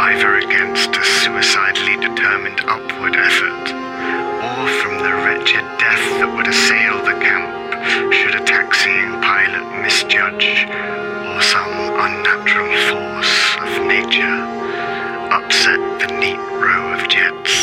either against a suicidally determined upward effort, or from the wretched death that would assail the camp should a taxiing pilot misjudge, or some unnatural force of nature upset the neat row of jets.